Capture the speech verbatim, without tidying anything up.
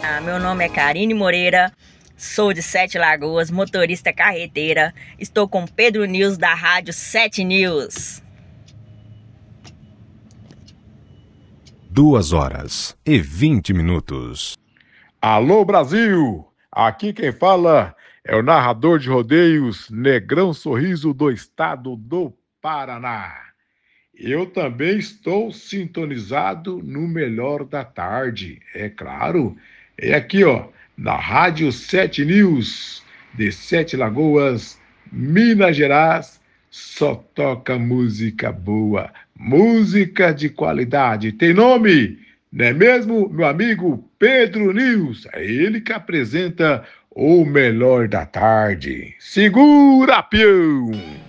Ah, meu nome é Karine Moreira, sou de Sete Lagoas, motorista carreteira. Estou com Pedro News da Rádio Sete News. Duas horas e vinte minutos. Alô, Brasil! Aqui quem fala é o narrador de rodeios Negrão Sorriso do estado do Paraná. Eu também estou sintonizado no melhor da tarde, é claro. É aqui, ó, na Rádio Sete News, de Sete Lagoas, Minas Gerais. Só toca música boa, música de qualidade. Tem nome, não é mesmo, meu amigo Pedro News? É ele que apresenta o melhor da tarde. Segura, peão!